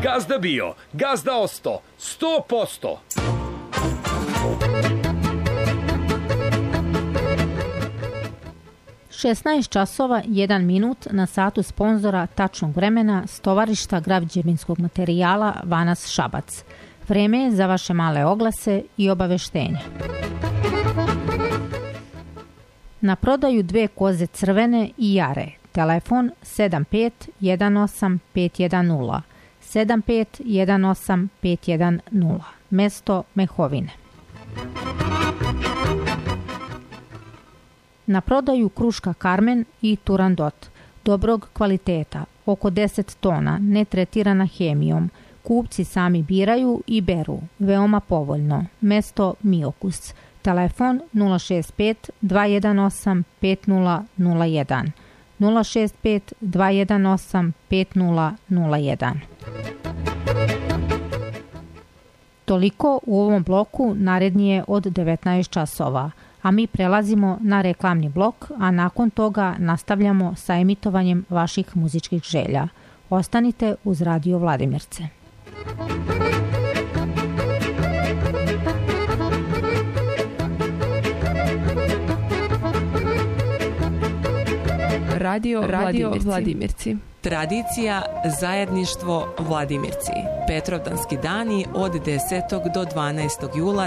Gazda bio, gazda osto, 100%. Šesnaest časova, 1 minut na satu sponzora tačnog vremena s tovarišta građevinskog materijala Vanas Šabac. Vreme je za vaše male oglase i obaveštenja. Na prodaju 2 koze crvene i jare. Telefon 7518 510 7518 Mesto Mehovine. Na prodaju kruška Karmen i Turandot. Dobrog kvaliteta, oko 10 tona, netretirana hemijom. Kupci sami biraju i beru. Veoma povoljno. Mesto Miokus. Telefon 065 218 5001. 065 218 5001. Toliko u ovom bloku, naredni je od 19 časova. A mi prelazimo na reklamni blok, a nakon toga nastavljamo sa emitovanjem vaših muzičkih želja. Ostanite uz Radio Vladimirce. Radio Vladimirci. Tradicija, zajedništvo, Vladimirci. Petrovdanski dani od 10. do 12. jula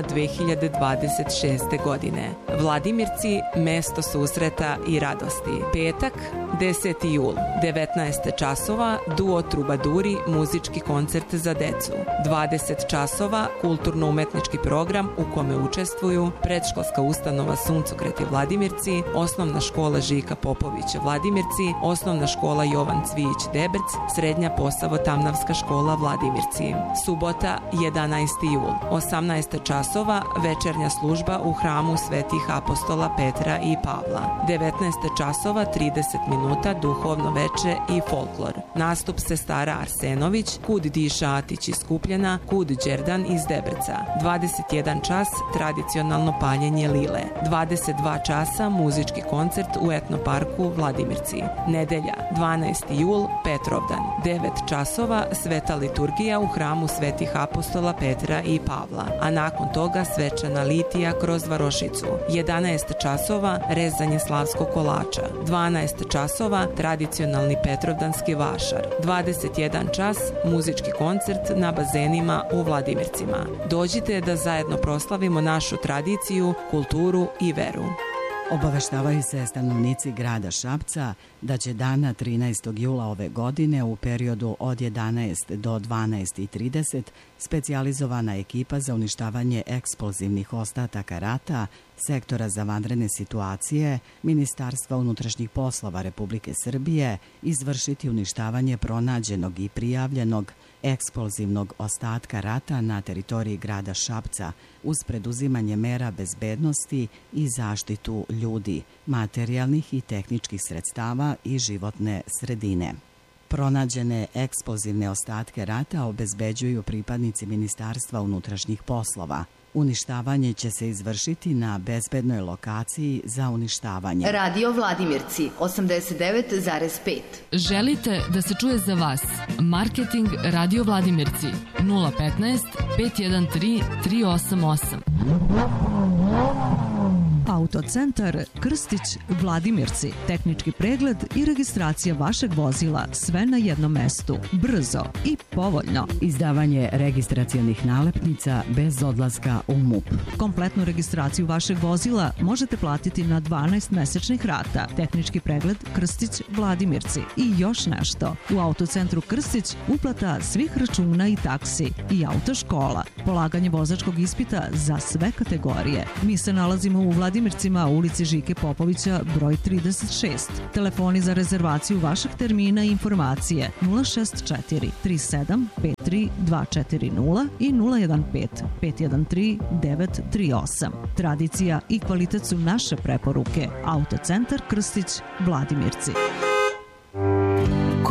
2026. godine. Vladimirci, mesto susreta i radosti. Petak, 10. jul, 19 časova, duo Trubaduri, muzički koncert za decu. 20 časova, kulturno-umetnički program u kome učestvuju predškolska ustanova Suncokreti Vladimirci, osnovna škola Žika Popovića Vladimirci, osnovna škola Jovan Cvijić Debrc, srednja Posavo-Tamnavska škola Vladimirci. Subota, 11. jul, 18 časova, večernja služba u hramu Svetih apostola Petra i Pavla. 19 časova, 30 minuta, duhovno veče i folklor. Nastup sestara Arsenović, Kud Diša Atić iz Kupljena, Kud Đerdan iz Debrca. 21 čas, tradicionalno paljenje lile. 22 časa, muzički koncert u etnoparku Vladimirci. Nedelja, 12. jul, Petrovdan. 9 časova, sveta liturgija u hramu Svetih apostola Petra i Pavla, a nakon toga svečana litija kroz varošicu. 11 časova, rezanje slavskog kolača. 12 časova, tradicionalni petrovdanski vašar. 21 čas, muzički koncert na bazenima u Vladimircima. Dođite da zajedno proslavimo našu tradiciju, kulturu i veru. Obaveštavaju se stanovnici grada Šapca da će dana 13. jula ove godine u periodu od 11 do 12:30 specijalizovana ekipa za uništavanje eksplozivnih ostataka rata Sektora za vanredne situacije Ministarstva unutrašnjih poslova Republike Srbije izvršiti uništavanje pronađenog i prijavljenog eksplozivnog ostatka rata na teritoriji grada Šapca uz preduzimanje mera bezbednosti i zaštitu ljudi, materijalnih i tehničkih sredstava i životne sredine. Pronađene eksplozivne ostatke rata obezbeđuju pripadnici Ministarstva unutrašnjih poslova. Uništavanje će se izvršiti na bezbednoj lokaciji za uništavanje. Radio Vladimirci 89,5. Želite da se čuje za vas? Marketing Radio Vladimirci 015 513 388. Autocentar Krstić Vladimirci. Tehnički pregled i registracija vašeg vozila, sve na jednom mestu. Brzo i povoljno. Izdavanje registracionih nalepnica bez odlaska u MUP. Kompletnu registraciju vašeg vozila možete platiti na 12 mesečnih rata. Tehnički pregled Krstić Vladimirci. I još nešto. U Autocentru Krstić uplata svih računa i taksi i autoškola. Polaganje vozačkog ispita za sve kategorije. Mi se nalazimo u Vladimircima, ulici Žike Popovića, broj 36. Telefoni za rezervaciju vašeg termina i informacije 064 37 53 240 i 015 513 938. Tradicija i kvalitet su naše preporuke. Autocentar Krstić Vladimirci.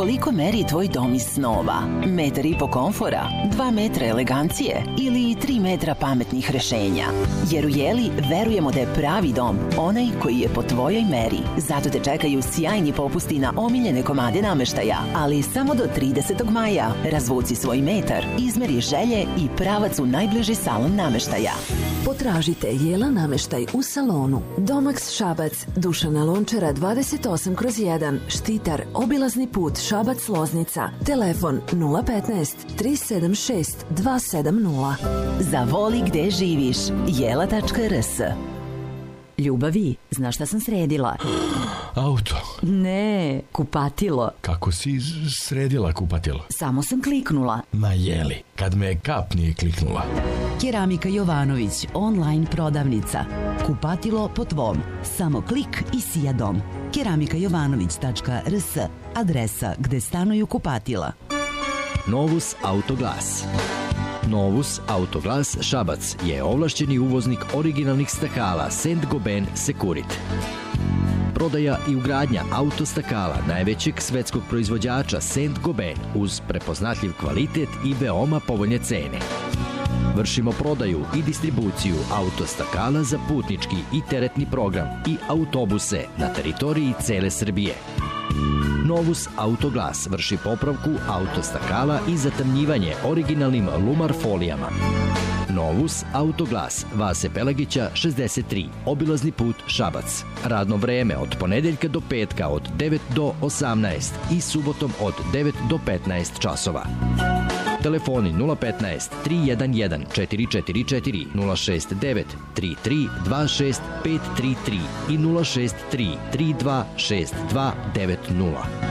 koliko meri tvoj dom iz snova. 1,5 m komfora, 2 metra elegancije ili 3 metra pametnih rešenja. Jer u Jeli verujemo da je pravi dom onaj koji je po tvojoj meri. Zato te čekaju sjajni popusti na omiljene komade nameštaja, ali samo do 30. maja. Razvuci svoj metar, izmeri želje i pravac u najbliži salon nameštaja. Potražite Jela nameštaj u salonu. Domax Šabac, Dušana Lončara 28/1, Štitar, obilazni put Šabac-Loznica. Telefon 015 376 270. Zavoli gde živiš. Jela.rs. Ljubavi, znaš šta sam sredila? Auto. Ne, kupatilo. Kako si sredila kupatilo? Samo sam kliknula. Ma jeli, kad me kap nije kliknula. Keramika Jovanović, online prodavnica. Kupatilo po tvom. Samo klik i sija dom. keramikajovanović.rs. Adresa gde stanuju kupatila. Novus Autoglas. Novus Autoglas Šabac je ovlašćeni uvoznik originalnih stakala Saint-Gobain Securit. Prodaja i ugradnja autostakala najvećeg svetskog proizvođača Saint-Gobain uz prepoznatljiv kvalitet i veoma povoljne cene. Vršimo prodaju i distribuciju autostakala za putnički i teretni program i autobuse na teritoriji cele Srbije. Novus Autoglas vrši popravku autostakala i zatamnjivanje originalnim Lumar folijama. Novus Autoglas, Vase Pelagića 63, obilazni put Šabac. Radno vreme od ponedeljka do petka od 9 do 18 i subotom od 9 do 15 časova. Telefoni 015 311 444 069 33 26 533 i 063 32 62 90.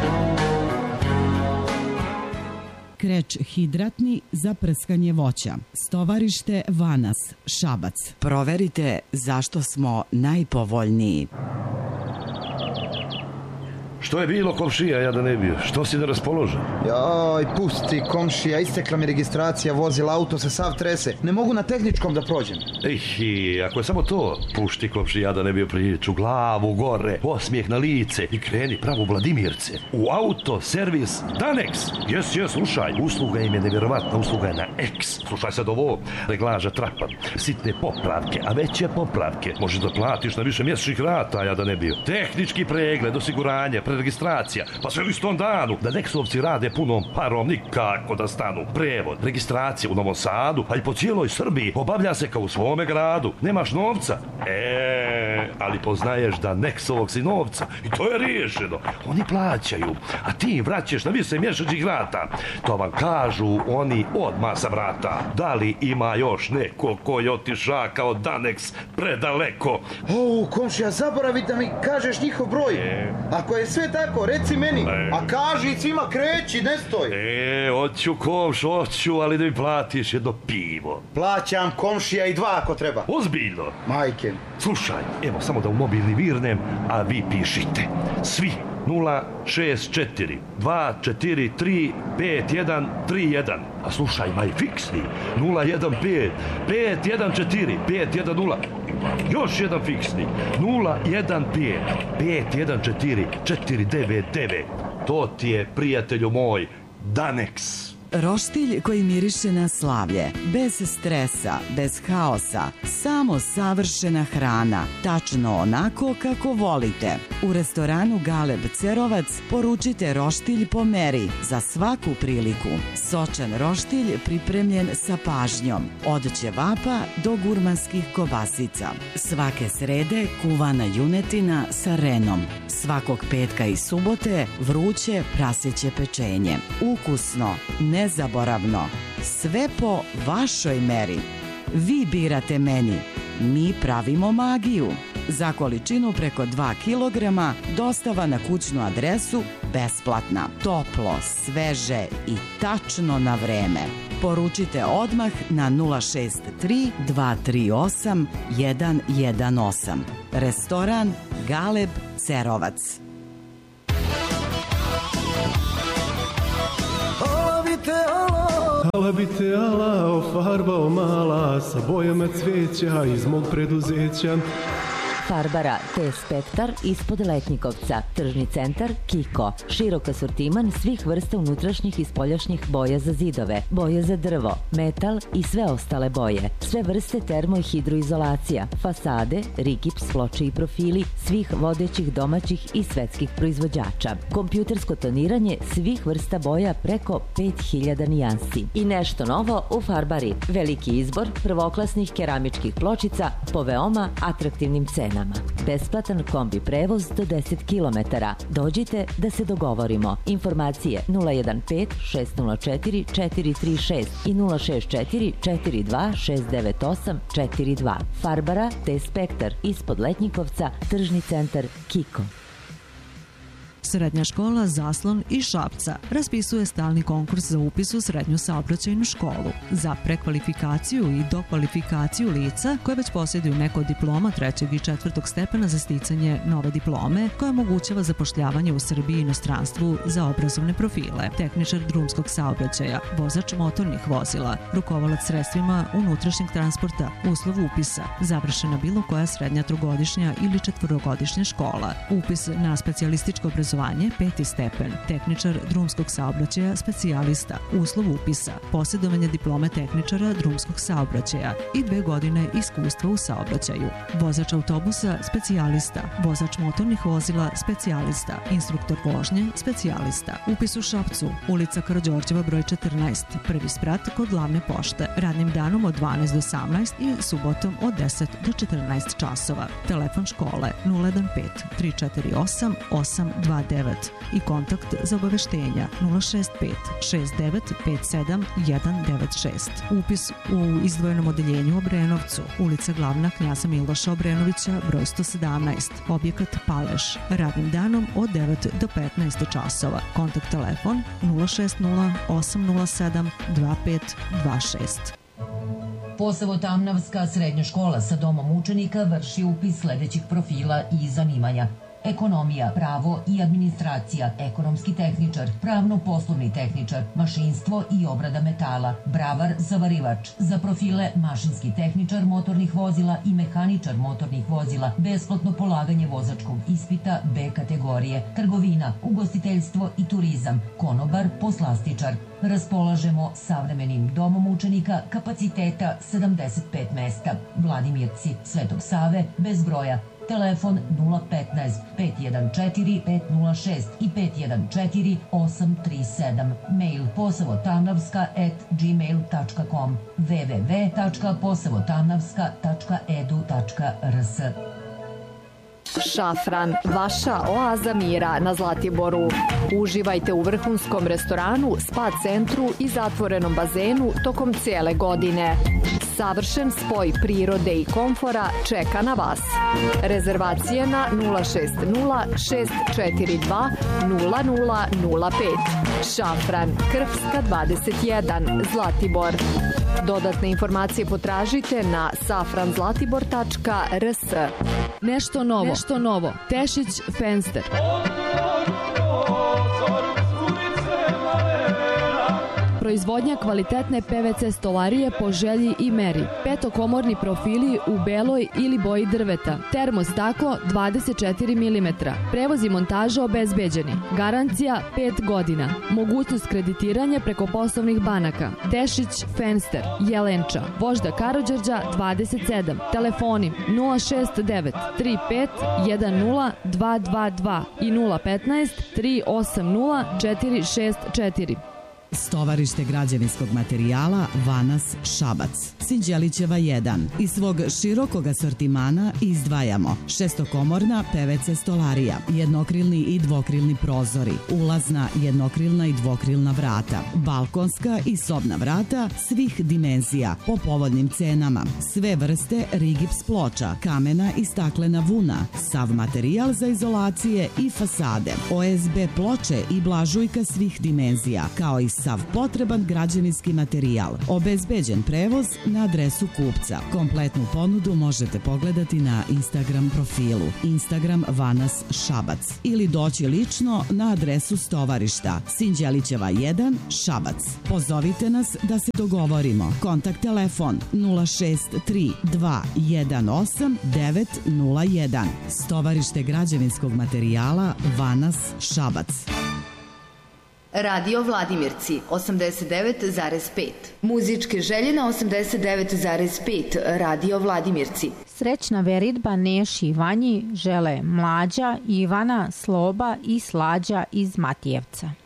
Kreč hidratni za prskanje voća. Stovarište Vanas, Šabac. Proverite zašto smo najpovoljniji. Što je bilo, komšija, ja da ne bio? Što si neraspoložen? Joj, pusti, komšija, istekla mi registracija vozila, auto se sav trese. Ne mogu na tehničkom da prođem. Ako je samo to, pušti, komšija, da ne bio priču, glavu gore, osmijeh na lice i kreni pravo u Vladimirce. U auto servis Danex. Jes, slušaj, usluga im je nevjerovatna, usluga je na X. Slušaj sad ovo, reglaža trapa, sitne popravke, a veće popravke. Možeš da platiš na više mjesečnih rata, ja da ne bio. Tehnički pregled, osiguranje, registracija, pa sve u istom danu. Da Nexovci rade punom parom, nikako da stanu. Prevod, registracija u Novom Sadu, a i po cijeloj Srbiji obavlja se kao u svome gradu. Nemaš novca? Ali poznaješ da Nexovog si novca i to je riješeno. Oni plaćaju, a ti im vraćaš na više mjesečnih rata. To vam kažu oni odmah sa vrata. Da li ima još neko ko je otiša kao Danex predaleko? Komšija, zaboravi da mi kažeš njihov broj. Ako je sve tako, reci meni. A kaži svima, kreći, ne stoj. Hoću, komš, hoću, ali da mi platiš jedno pivo. Plaćam, komšija, i 2 ako treba. Ozbiljno? Majke. Slušaj, evo samo da u mobilni virnem, a vi pišite. Svi 064 243 5131. A slušaj, maj fiksni 015 514 510. Još jedan fiksni 015 514 499. To ti je, prijatelju moj, Danex. Roštilj koji miriše na slavlje, bez stresa, bez haosa, samo savršena hrana, tačno onako kako volite. U restoranu Galeb Cerovac poručite roštilj po meri za svaku priliku. Sočan roštilj pripremljen sa pažnjom, od ćevapa do gurmanskih kobasica. Svake srede kuvana junetina sa renom. Svakog petka i subote vruće praseće pečenje. Ukusno, nezaboravno, sve po vašoj meri. Vi birate meni, mi pravimo magiju. Za količinu preko 2 kilograma dostava na kućnu adresu besplatna. Toplo, sveže i tačno na vreme. Poručite odmah na 063 238 118. Restoran Galeb Cerovac. Ala bi te alao, farbao mala, sa bojama cvijeća iz mog preduzeća. Farbara T-Spektar ispod Letnjikovca, tržni centar Kiko. Širok asortiman svih vrsta unutrašnjih i spoljašnjih boja za zidove, boje za drvo, metal i sve ostale boje. Sve vrste termo i hidroizolacija, fasade, rigips, ploče i profili svih vodećih domaćih i svetskih proizvođača. Kompjutersko toniranje svih vrsta boja preko 5000 nijansi. I nešto novo u Farbari. Veliki izbor prvoklasnih keramičkih pločica po veoma atraktivnim cenama. Besplatan kombi prevoz do 10 km. Dođite da se dogovorimo. Informacije 015 604 436 i 064 42 698 42. Farbara T-Spektar ispod Letnjikovca, tržni centar Kiko. Srednja škola Zaslon iz Šapca raspisuje stalni konkurs za upis u srednju saobraćajnu školu za prekvalifikaciju i dokvalifikaciju lica koje već posjeduju neko od diploma 3. i 4. stepena za sticanje nove diplome koja omogućava zapošljavanje u Srbiji i inostranstvu za obrazovne profile. Tehničar drumskog saobraćaja, vozač motornih vozila, rukovalac sredstvima unutrašnjeg transporta, uslov upisa, završena bilo koja srednja trogodišnja ili četvorogodišnja škola, upis na specijalističko obrazovanje 5. stepen, tehničar drumskog saobraćaja specijalista, uslov upisa, posjedovanje diplome tehničara drumskog saobraćaja i 2 godine iskustva u saobraćaju, vozač autobusa specijalista, vozač motornih vozila specijalista, instruktor vožnje specijalista, upis u Šapcu, ulica Karađorđeva broj 14, prvi sprat kod glavne pošte, radnim danom od 12 do 18 i subotom od 10 do 14 časova. Telefon škole 015 348 829 i kontakt za obaveštenja 065 6957 196. Upis u izdvojenom odeljenju u Obrenovcu, ulica Glavna Knjaza Miloša Obrenovića broj 117, objekat Paleš, radnim danom od 9 do 15 časova. Kontakt telefon 060 807 2526. Posavo Tamnavska srednja škola sa domom učenika vrši upis sledećih profila i zanimanja: ekonomija, pravo i administracija, ekonomski tehničar, pravno-poslovni tehničar, mašinstvo i obrada metala, bravar, zavarivač. Za profile mašinski tehničar motornih vozila i mehaničar motornih vozila, besplatno polaganje vozačkog ispita B kategorije, trgovina, ugostiteljstvo i turizam, konobar, poslastičar. Raspolažemo savremenim domom učenika kapaciteta 75 mesta. Vladimirci, Svetog Save, bez broja. Telefon 015 514 506 i 514 837. Mail posavotamnavska@gmail.com, www.posavotamnavska.edu.rs. Šafran, vaša oaza mira na Zlatiboru. Uživajte u vrhunskom restoranu, spa centru i zatvorenom bazenu tokom cijele godine. Savršen spoj prirode i komfora čeka na vas. Rezervacije na 060 642 0005. Šafran, Krfska 21, Zlatibor. Dodatne informacije potražite na safranzlatibor.rs. Nešto novo. Tešić Fenster. Proizvodnja kvalitetne PVC stolarije po želji i meri. Petokomorni profili u beloj ili boji drveta. Termostaklo 24 mm. Prevoz i montaža obezbeđeni. Garancija 5 godina. Mogućnost kreditiranja preko poslovnih banaka. Tešić Fenster, Jelenča, Vožda Karađorđa 27. Telefoni 069 35 10 222 i 015 380 464. Stovarište građevinskog materijala Vanas Šabac, Sinđelićeva 1. Iz svog širokog asortimana izdvajamo šestokomorna PVC stolarija, jednokrilni i dvokrilni prozori, ulazna, jednokrilna i dvokrilna vrata, balkonska i sobna vrata svih dimenzija po povoljnim cenama, sve vrste rigips ploča, kamena i staklena vuna, sav materijal za izolacije i fasade, OSB ploče i blažujka svih dimenzija, kao i sav potreban građevinski materijal, obezbeđen prevoz na adresu kupca. Kompletnu ponudu možete pogledati na Instagram profilu Instagram Vanas Šabac ili doći lično na adresu stovarišta Sinđelićeva 1 Šabac. Pozovite nas da se dogovorimo. Kontakt telefon 063 218 901. Stovarište građevinskog materijala Vanas Šabac. Radio Vladimirci 89,5. Muzičke želje na 89,5. Radio Vladimirci. Srećna veridba Neši i Vanji žele Mlađa, Ivana, Sloba i Slađa iz Matijevca.